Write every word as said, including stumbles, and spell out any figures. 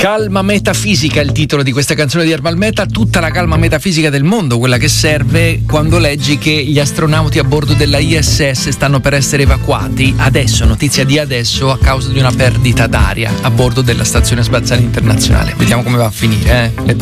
Calma metafisica è il titolo di questa canzone di Ermal Meta, tutta la calma metafisica del mondo, quella che serve quando leggi che gli astronauti a bordo della I S S stanno per essere evacuati, adesso, notizia di adesso, a causa di una perdita d'aria a bordo della Stazione Spaziale Internazionale. Vediamo come va a finire, eh? Le